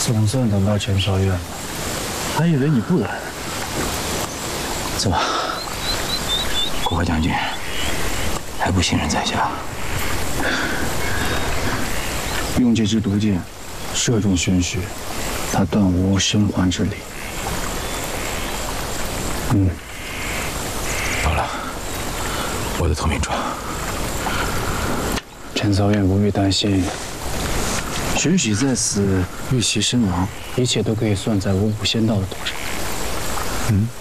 总算等到全少院了，还以为你不来呢。 怎么，国华将军还不信任在下？ 用这支毒箭射中玄虚，他断无生还之理。 好了，我的投名状。 陈曹院不必担心，玄许在此遇袭身亡，一切都可以算在五谷仙道的头上。